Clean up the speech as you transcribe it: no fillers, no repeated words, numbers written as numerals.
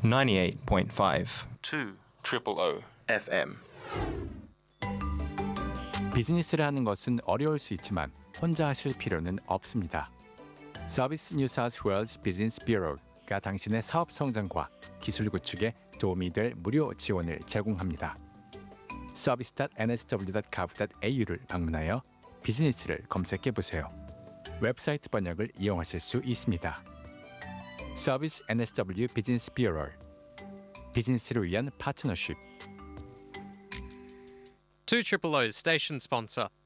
98.5 2 FM. 비즈니스를 하는 것은 어려울 수 있지만 혼자 하실 필요는 없습니다. 서비스 뉴 사우스 웨일즈 비즈니스 뷰로가 당신의 사업 성장과 기술 구축에 도움이 될 무료 지원을 제공합니다. service.nsw.gov.au를 방문하여 비즈니스를 검색해 보세요. 웹사이트 번역을 이용하실 수 있습니다. 서비스 NSW 비즈니스 뷰로, 비즈니스를 위한 파트너십. 2 O's station sponsor.